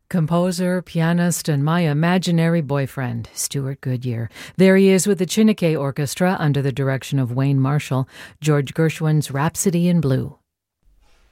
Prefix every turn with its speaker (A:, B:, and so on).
A: Composer, pianist, and my imaginary boyfriend, Stuart Goodyear. There he is with the Chineke Orchestra under the direction of Wayne Marshall, George Gershwin's Rhapsody in Blue.